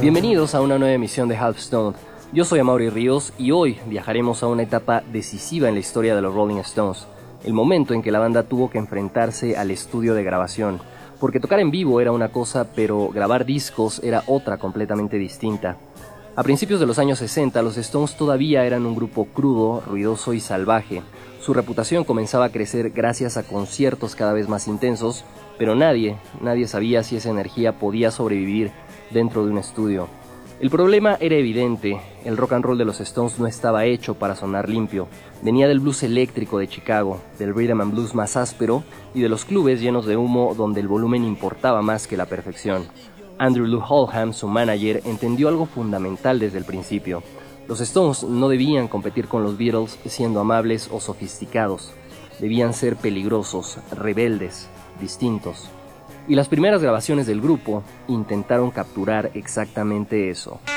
Bienvenidos a una nueva emisión de Half Stoned. Yo soy Amaury Ríos y hoy viajaremos a una etapa decisiva en la historia de los Rolling Stones, el momento en que la banda tuvo que enfrentarse al estudio de grabación, porque tocar en vivo era una cosa, pero grabar discos era otra completamente distinta. A principios de los años 60, los Stones todavía eran un grupo crudo, ruidoso y salvaje. Su reputación comenzaba a crecer gracias a conciertos cada vez más intensos, pero nadie sabía si esa energía podía sobrevivir dentro de un estudio. El problema era evidente: el rock and roll de los Stones no estaba hecho para sonar limpio. Venía del blues eléctrico de Chicago, del rhythm and blues más áspero y de los clubes llenos de humo donde el volumen importaba más que la perfección. Andrew Loog Oldham, su manager, entendió algo fundamental desde el principio. Los Stones no debían competir con los Beatles siendo amables o sofisticados. Debían ser peligrosos, rebeldes, distintos. Y las primeras grabaciones del grupo intentaron capturar exactamente eso.